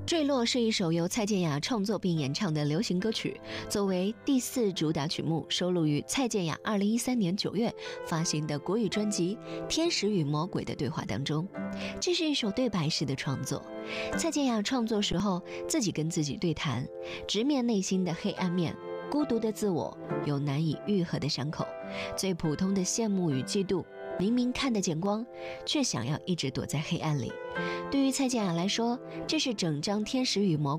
坠落是一首由蔡健雅创作并演唱的流行歌曲，作为第4主打曲目，收录于蔡健雅2013年9月发行的国语专辑《天使与魔鬼的对话》当中。这是一首对白式的创作，蔡健雅创作时候自己跟自己对谈，直面内心的黑暗面、孤独的自我，有难以愈合的伤口，最普通的羡慕与嫉妒，明明看得见光，却想要一直躲在黑暗里。对于蔡健雅来说，这是整张《天使与魔鬼》